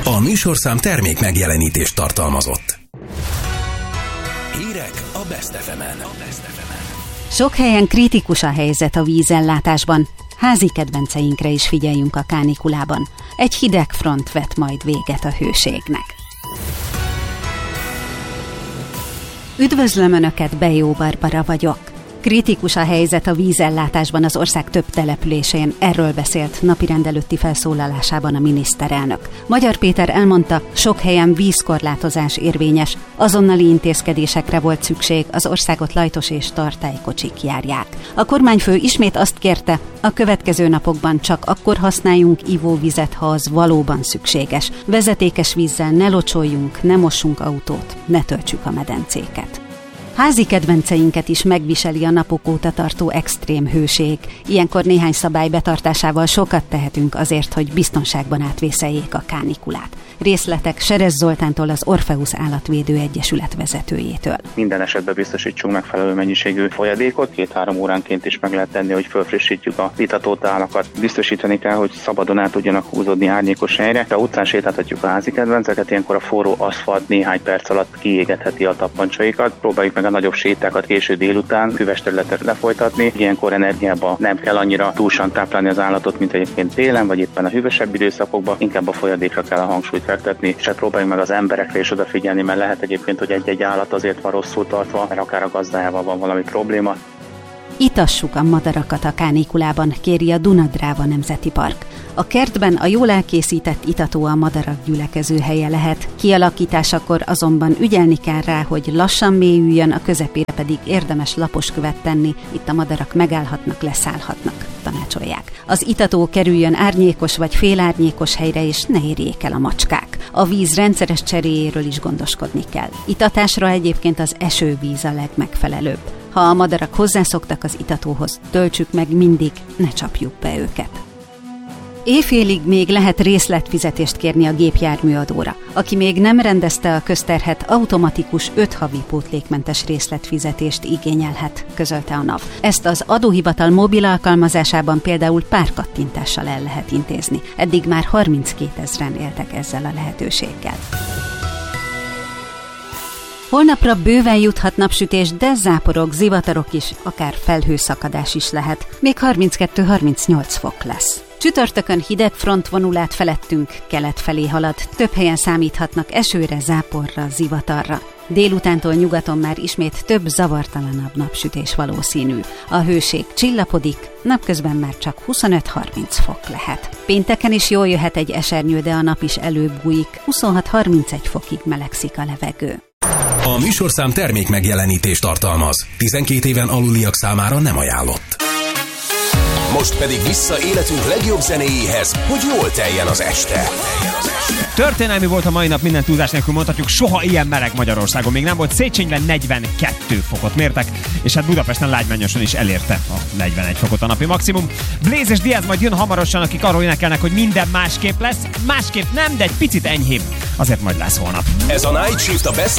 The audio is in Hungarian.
A műsorszám termék megjelenítést tartalmazott. Hírek a Best FM-en. Sok helyen kritikus a helyzet a vízellátásban. Házi kedvenceinkre is figyeljünk a kánikulában. Egy hideg front vet majd véget a hőségnek. Üdvözlöm Önöket, Bejó Barbara vagyok. Kritikus a helyzet a vízellátásban az ország több településén, erről beszélt napirend előtti felszólalásában a miniszterelnök. Magyar Péter elmondta, sok helyen vízkorlátozás érvényes, azonnali intézkedésekre volt szükség, az országot lajtos és tartálykocsik járják. A kormányfő ismét azt kérte, a következő napokban csak akkor használjunk ivóvizet, ha az valóban szükséges. Vezetékes vízzel ne locsoljunk, ne mossunk autót, ne töltsük a medencéket. Házi kedvenceinket is megviseli a napok óta tartó extrém hőség. Ilyenkor néhány szabály betartásával sokat tehetünk azért, hogy biztonságban átvészeljék a kánikulát. Részletek Serez Zoltántól, az Orpheus Állatvédő Egyesület vezetőjétől. Minden esetben biztosítsunk megfelelő mennyiségű folyadékot, 2-3 óránként is meg lehet tenni, hogy fölfrissítjük a itatótálakat. Biztosítani kell, hogy szabadon át tudjanak húzódni árnyékos helyre. De utcán sétáltatjuk a házi kedvenceket, ilyenkor a forró aszfalt néhány perc alatt kiégetheti a tappancsaikat. Próbáljuk meg a nagyobb sétákat késő délután füves területre lefolytatni. Ilyenkor energiába nem kell annyira túlsan táplálni az állatot, mint egyébként télen, vagy éppen a hűvösebb időszakokban. Inkább a folyadékra kell a hangsúlyt fektetni, és próbáljunk meg az emberekre is odafigyelni, mert lehet egyébként, hogy egy-egy állat azért van rosszul tartva, mert akár a gazdájával van valami probléma. Itassuk a madarakat a kánikulában, kéri a Duna-Dráva Nemzeti Park. A kertben a jól elkészített itató a madarak gyülekező helye lehet, kialakításakor azonban ügyelni kell rá, hogy lassan mélyüljön, a közepére pedig érdemes lapos követ tenni, itt a madarak megállhatnak, leszállhatnak, tanácsolják. Az itató kerüljön árnyékos vagy félárnyékos helyre, és ne érjék el a macskák. A víz rendszeres cseréjéről is gondoskodni kell. Itatásra egyébként az esővíz a legmegfelelőbb. Ha a madarak hozzászoktak az itatóhoz, töltsük meg mindig, ne csapjuk be őket. Éjfélig még lehet részletfizetést kérni a gépjárműadóra. Aki még nem rendezte a közterhet, automatikus 5 havi pótlékmentes részletfizetést igényelhet, közölte a NAV. Ezt az adóhivatal mobil alkalmazásában például pár kattintással el lehet intézni. Eddig már 32 000-en éltek ezzel a lehetőséggel. Holnapra bőven juthat napsütés, de záporok, zivatarok is, akár felhőszakadás is lehet. Még 32-38 fok lesz. Csütörtökön hideg front vonul át felettünk, kelet felé halad. Több helyen számíthatnak esőre, záporra, zivatarra. Délutántól nyugaton már ismét több zavartalanabb napsütés valószínű. A hőség csillapodik, napközben már csak 25-30 fok lehet. Pénteken is jól jöhet egy esernyő, de a nap is előbújik. 26-31 fokig melegszik a levegő. A műsorszám termék megjelenítést tartalmaz. 12 éven aluliak számára nem ajánlott. Most pedig vissza életünk legjobb zenéjéhez, hogy jól teljen az este. Történelmi volt a mai nap, minden túlzás nélkül mondhatjuk, soha ilyen meleg Magyarországon még nem volt. Széchenyben 42 fokot mértek, és hát Budapesten Lágymányoson is elérte a 41 fokot a napi maximum. Blaze és Diaz majd jön hamarosan, akik arról énekelnek, hogy minden másképp lesz. Másképp nem, de egy picit enyhébb. Azért majd lesz holnap. Ez a Night Shift a Best